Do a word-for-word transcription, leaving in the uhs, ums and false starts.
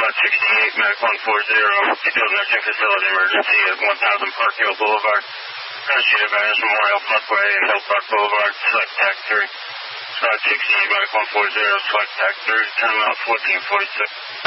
Squad sixty-eight, Medic one forty, field nursing facility emergency at one thousand Park Hill Boulevard. Street Advantage Memorial Parkway and Hill Park Boulevard, select T A C three. Squad sixty-eight, Medic one forty, select T A C three, time out fourteen forty-six.